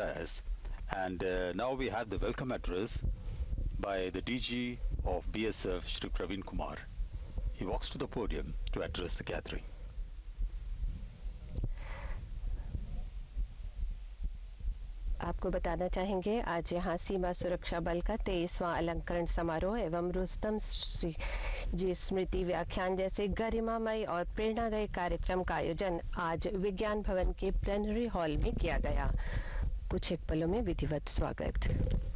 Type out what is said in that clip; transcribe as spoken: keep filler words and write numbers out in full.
dais. And uh, now we have the welcome address by the D G of B S F, Shri Praveen Kumar. He walks to the podium to address the gathering. आपको बताना चाहेंगे आज यहाँ सीमा सुरक्षा बल का तेईसवां अलंकरण समारोह एवं रुस्तम श्री जी स्मृति व्याख्यान जैसे गरिमामय और प्रेरणादायी कार्यक्रम का आयोजन आज विज्ञान भवन के प्लेनरी हॉल में किया गया। कुछ एक पलों में विधिवत स्वागत।